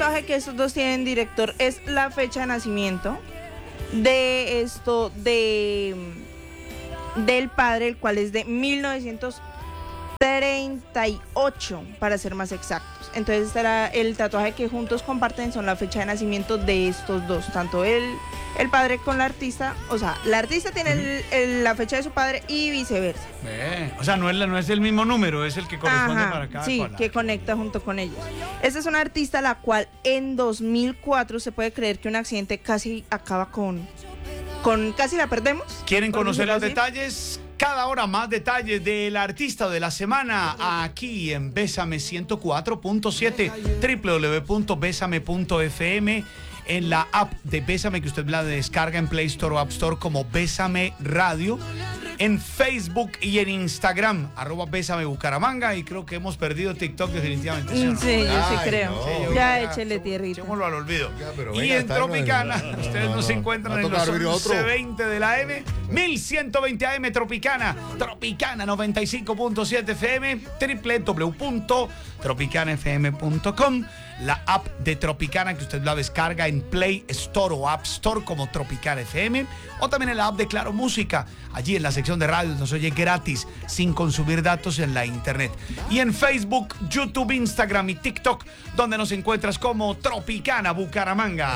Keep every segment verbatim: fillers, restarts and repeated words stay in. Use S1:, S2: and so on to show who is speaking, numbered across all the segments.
S1: tatuaje que estos dos tienen, director, es la fecha de nacimiento de esto, de del padre, el cual es de mil novecientos treinta y ocho, para ser más exactos. Entonces estará el tatuaje que juntos comparten, son la fecha de nacimiento de estos dos, tanto el, el padre con la artista, o sea, la artista tiene el, el, la fecha de su padre y viceversa.
S2: Eh, o sea, no es, la, no es el mismo número, es el que corresponde. Ajá, para cada
S1: sí,
S2: cual.
S1: Que conecta junto con ellos. Esta es una artista la cual en dos mil cuatro se puede creer que un accidente casi acaba con, con casi la perdemos.
S2: ¿Quieren conocer los
S1: así?
S2: detalles? Cada hora más detalles del artista de la semana aquí en Bésame ciento cuatro punto siete, doble u doble u doble u punto bésame punto f m, en la app de Bésame que usted la descarga en Play Store o App Store como Bésame Radio, en Facebook y en Instagram, arroba Bésame Bucaramanga, y creo que hemos perdido TikTok definitivamente.
S1: ¿Sí,
S2: ¿sí, no?
S1: sí, yo sí
S3: Ay,
S1: creo.
S3: no.
S1: Sí,
S3: Sí,
S1: ya
S2: ya,
S1: échele tierrita.
S2: Echémoslo al olvido.
S3: Ya, pero
S2: Y
S3: venga,
S2: en
S3: está
S2: Tropicana,
S3: bien.
S2: ustedes
S3: No,
S2: nos
S3: no,
S2: encuentran
S3: va a
S2: en
S3: tocar abrir
S2: los
S3: otro.
S2: once veinte de la M, mil ciento veinte A M Tropicana, Tropicana noventa y cinco punto siete F M, doble u doble u doble u punto tropicana f m punto com, la app de Tropicana que usted la descarga en Play Store o App Store como Tropicana F M, o también en la app de Claro Música, allí en la sección de radio nos oye gratis, sin consumir datos en la internet. Y en Facebook, YouTube, Instagram y TikTok, donde nos encuentras como Tropicana Bucaramanga.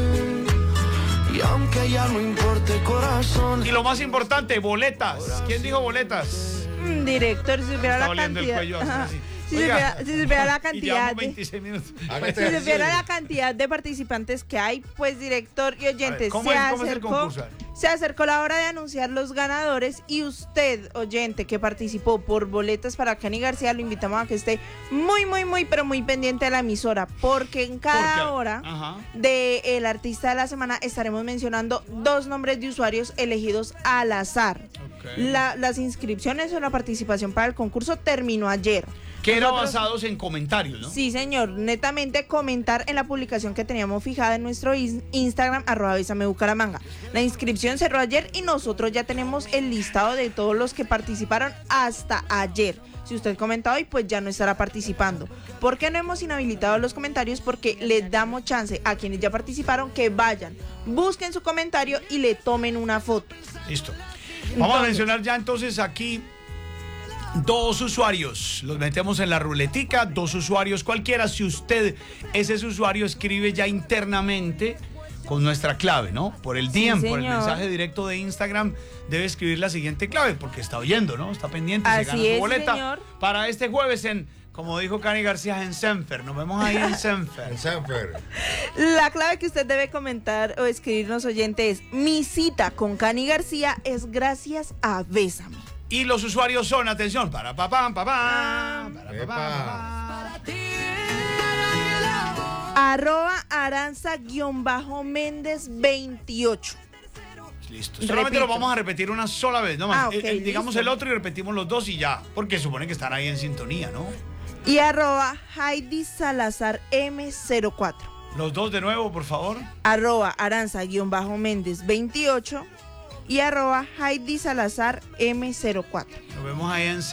S4: Y aunque ya no importe corazón.
S2: Y lo más importante, boletas. ¿Quién dijo boletas?
S1: Mm, director, si supiera la
S2: Está oliendo el
S1: cantidad.
S2: cuello así,
S1: Ajá.
S2: así.
S1: Si
S2: Oiga,
S1: supiera, si supiera la
S2: y
S1: cantidad
S2: llevamos
S1: de,
S2: veintiséis minutos.
S3: Hágate
S1: si supiera
S3: así.
S1: la cantidad de participantes que hay, pues director y oyentes,
S2: ¿cómo
S1: se
S2: es- cómo es el
S1: acercó,
S2: concurso?
S1: se acercó la hora de anunciar los ganadores, y usted, oyente, que participó por boletas para Cani García, lo invitamos a que esté muy, muy, muy, pero muy pendiente de la emisora, porque en cada
S2: Porque-
S1: hora
S2: ajá.
S1: del artista de la semana estaremos mencionando dos nombres de usuarios elegidos al azar.
S2: Ok.
S1: La- las inscripciones o la participación para el concurso terminó ayer.
S2: Que era
S1: Nosotros-
S2: basados en comentarios, ¿no?
S1: Sí, señor. Netamente comentar en la publicación que teníamos fijada en nuestro is- Instagram, arroba Bésame Bucaramanga. La inscripción cerró ayer y nosotros ya tenemos el listado de todos los que participaron hasta ayer. Si usted comenta hoy, pues ya no estará participando. ¿Por qué no hemos inhabilitado los comentarios? Porque les damos chance a quienes ya participaron que vayan, busquen su comentario y le tomen una foto.
S2: Listo. Vamos a
S1: Entonces-
S2: mencionar ya entonces aquí dos usuarios. Los metemos en la ruletica, dos usuarios cualquiera. Si usted es ese usuario, escribe ya internamente con nuestra clave, ¿no? Por el D M,
S1: Sí,
S2: por el
S1: señor.
S2: mensaje directo de Instagram, debe escribir la siguiente clave, porque está oyendo, ¿no? Está pendiente, se
S1: Así
S2: gana su
S1: es,
S2: boleta
S1: señor.
S2: para este jueves en, como dijo Cani García, en Senfer. Nos vemos ahí en Senfer.
S3: En Sanfer.
S1: La clave que usted debe comentar o escribirnos, oyente, es: mi cita con Cani García es gracias a Bésame.
S2: Y los usuarios son, atención, para papá, papá, para papá, papá.
S1: Arroba Aranza-Méndez veintiocho.
S2: Listo. Solamente
S1: Repito.
S2: lo vamos a repetir una sola vez, no más.
S1: Ah, ok,
S2: Eh, eh, digamos
S1: listo.
S2: el otro y repetimos los dos y ya. Porque supone que están ahí en sintonía, ¿no?
S1: Y arroba Heidi Salazar M cero cuatro.
S2: Los dos de nuevo, por favor.
S1: Arroba Aranza-Méndez veintiocho y arroba Heidi Salazar M cero cuatro.
S2: Nos vemos ahí en